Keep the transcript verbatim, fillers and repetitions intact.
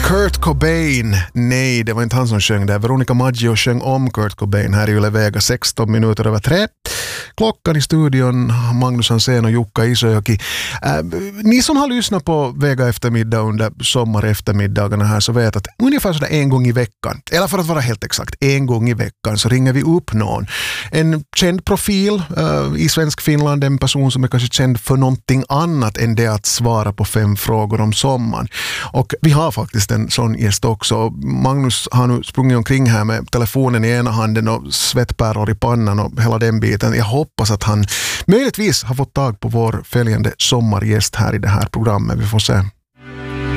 Kurt Cobain, nej det var inte han som sjöng där. Veronica Maggio sjöng om Kurt Cobain här i Yle Vega sexton minuter över tre. Klockan i studion, Magnus Hansén och Jukka Isojoki. Äh, ni som har lyssnat på Vega eftermiddag under sommar-eftermiddagarna här så vet att ungefär sådär en gång i veckan, eller för att vara helt exakt, en gång i veckan så ringer vi upp någon. En känd profil äh, i svensk Finland, en person som är kanske känd för någonting annat än det att svara på fem frågor om sommaren. Och vi har faktiskt en sån gäst också. Magnus har nu sprungit omkring här med telefonen i ena handen och svettpärlor i pannan och hela den biten. Jag hoppas att han möjligtvis har fått tag på vår följande sommargäst här i det här programmet. Vi får se.